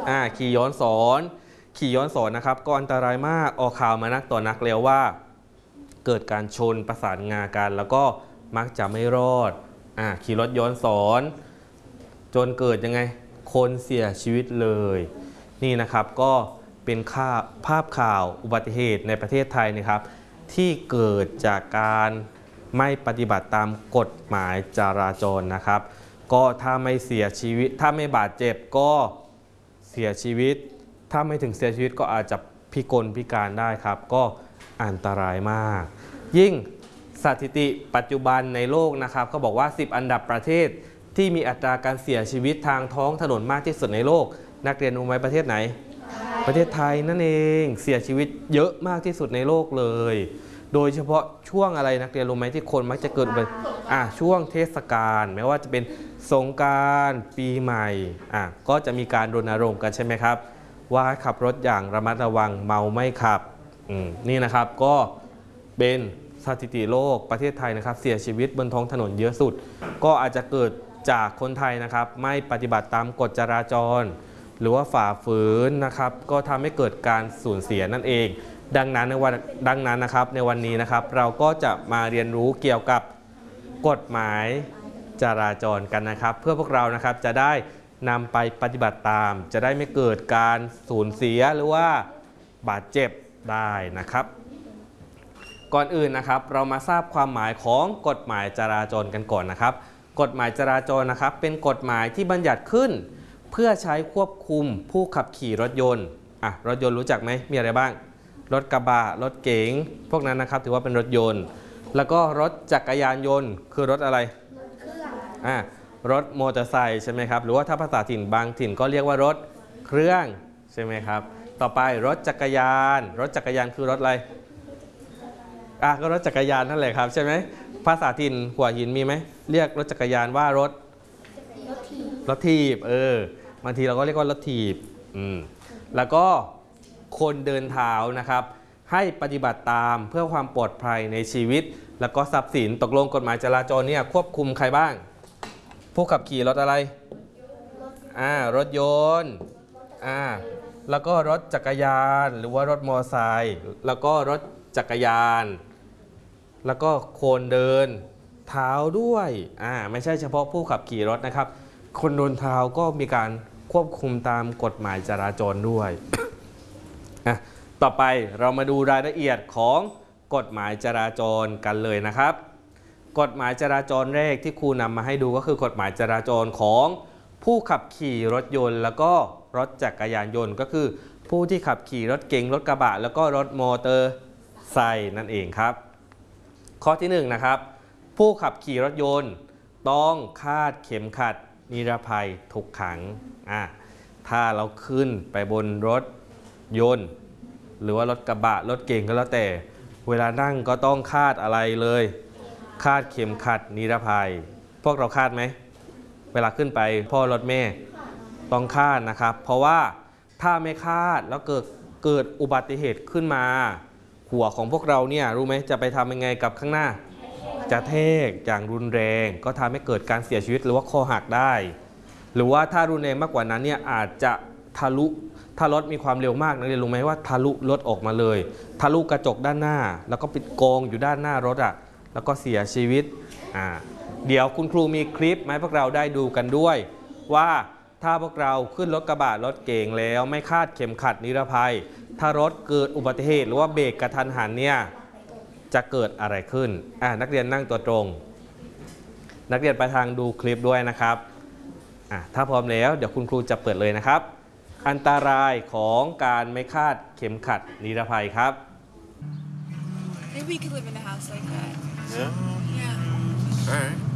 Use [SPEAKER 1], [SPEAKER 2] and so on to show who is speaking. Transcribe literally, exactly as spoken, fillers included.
[SPEAKER 1] อ่าขี่ย้อนสอนขี่ย้อนสอนนะครับก็อันตรายมากออกข่าวมานักต่อนักแล้วว่าเกิดการชนประสานงากันแล้วก็มักจะไม่รอดอ่าขี่รถย้อนสอนจนเกิดยังไงคนเสียชีวิตเลยนี่นะครับก็เป็นภาพข่าวอุบัติเหตุในประเทศไทยนะครับที่เกิดจากการไม่ปฏิบัติตามกฎหมายจราจรนะครับก็ถ้าไม่เสียชีวิตถ้าไม่บาดเจ็บก็เสียชีวิตถ้าไม่ถึงเสียชีวิตก็อาจจะพิกลพิการได้ครับก็อันตรายมากยิ่งสถิติปัจจุบันในโลกนะครับเขาบอกว่าสิบอันดับประเทศที่มีอัตราการเสียชีวิตทางท้องถนนมากที่สุดในโลกนักเรียนรู้ไหมประเทศไหนประเทศไทยนั่นเองเสียชีวิตเยอะมากที่สุดในโลกเลยโดยเฉพาะช่วงอะไรนักเรียนรู้ไหมที่คนมักจะเกิดเป็นอ่ะช่วงเทศกาลไม่ว่าจะเป็นสงกรานต์ปีใหม่อ่ะก็จะมีการรณรงค์กันใช่ไหมครับว่าขับรถอย่างระมัดระวังเมาไม่ขับนี่นะครับก็เป็นสถิติโลกประเทศไทยนะครับเสียชีวิตบนท้องถนนเยอะสุดก็อาจจะเกิดจากคนไทยนะครับไม่ปฏิบัติตามกฎจราจรหรือว่าฝ่าฝืนนะครับก็ทำให้เกิดการสูญเสียนั่นเองดังนั้นในวันดังนั้นนะครับในวันนี้นะครับเราก็จะมาเรียนรู้เกี่ยวกับกฎหมายจราจรกันนะครับเพื่อพวกเรานะครับจะได้นำไปปฏิบัติตามจะได้ไม่เกิดการสูญเสียหรือว่าบาดเจ็บได้นะครับก่อนอื่นนะครับเรามาทราบความหมายของกฎหมายจราจรกันก่อนนะครับกฎหมายจราจรนะครับเป็นกฎหมายที่บัญญัติขึ้นเพื่อใช้ควบคุมผู้ขับขี่รถยนต์อ่ะรถยนต์รู้จักไหมมีอะไรบ้างรถกระบะรถเก๋งพวกนั้นนะครับถือว่าเป็นรถยนต์แล้วก็รถจักรยานยนต์คือรถอะไรรถเครื่องอ่ะรถมอเตอร์ไซค์ใช่ไหมครับหรือว่าถ้าภาษาถิ่นบางถิ่นก็เรียกว่ารถเครื่องใช่ไหมครับต่อไปรถจักรยานรถจักรยานคือรถอะไรอ่ะก็รถจักรยานนั่นแหละครับใช่ไหมภาษาถิ่นหัวหินมีไหมเรียกรถจักรยานว่ารถรถถีบรถถีบเออบางทีเราก็เรียกว่ารถถีบอืมแล้วก็คนเดินเท้านะครับให้ปฏิบัติตามเพื่อความปลอดภัยในชีวิตแล้วก็ทรัพย์สินตกลงกฎหมายจราจรเนี่ยควบคุมใครบ้างผู้ขับขี่รถอะไรอ่ารถยนต์อ่าแล้วก็รถจักรยานหรือว่ารถมอเตอร์ไซค์แล้วก็รถจักรยานแล้วก็คนเดินเท้าด้วยอ่าไม่ใช่เฉพาะผู้ขับขี่รถนะครับคนเดินเท้าก็มีการควบคุมตามกฎหมายจราจรด้วย ต่อไปเรามาดูรายละเอียดของกฎหมายจราจรกันเลยนะครับกฎหมายจราจรแรกที่ครูนำมาให้ดูก็คือกฎหมายจราจรของผู้ขับขี่รถยนต์แล้วก็รถจักรยานยนต์ก็คือผู้ที่ขับขี่รถเก๋งรถกระบะแล้วก็รถมอเตอร์ไซค์นั่นเองครับข้อที่หนึ่งนะครับผู้ขับขี่รถยนต์ต้องคาดเข็มขัดนิรภัยทุกครั้งอ่ะถ้าเราขึ้นไปบนรถยนต์หรือว่ารถกระบะรถเก๋งก็แล้วแต่เวลานั่งก็ต้องคาดอะไรเลยคาดเข็มขัดนิรภัยพวกเราคาดไหมเวลาขึ้นไปพ่อรถแม่ต้องคาดนะครับเพราะว่าถ้าไม่คาดแล้วเกิดเกิดอุบัติเหตุขึ้นมาหัวของพวกเราเนี่ยรู้ไหมจะไปทำยังไงกับข้างหน้าจะเทกอย่างรุนแรงก็ทำให้เกิดการเสียชีวิตหรือว่าคอหักได้หรือว่าถ้ารุนแรงมากกว่านั้นเนี่ยอาจจะทะลุถ้ารถมีความเร็วมากนักเรียนรู้ไหมว่าทะลุรถออกมาเลยทะลุกระจกด้านหน้าแล้วก็ปิดกองอยู่ด้านหน้ารถอ่ะแล้วก็เสียชีวิตอ่าเดี๋ยวคุณครูมีคลิปให้พวกเราได้ดูกันด้วยว่าถ้าพวกเราขึ้นรถกระบะรถเก๋งแล้วไม่คาดเข็มขัดนิรภัยถ้ารถเกิดอุบัติเหตุหรือว่าเบรกกระทันหันเนี่ยจะเกิดอะไรขึ้นอ่านักเรียนนั่งตัวตรงนักเรียนไปทางดูคลิปด้วยนะครับอ่าถ้าพร้อมแล้วเดี๋ยวคุณครูจะเปิดเลยนะครับอันตรายของการไม่คาดเข็มขัดนิรภัยครับ
[SPEAKER 2] Maybe we could live in a house like that.
[SPEAKER 3] Yeah?
[SPEAKER 2] Yeah.
[SPEAKER 3] All right.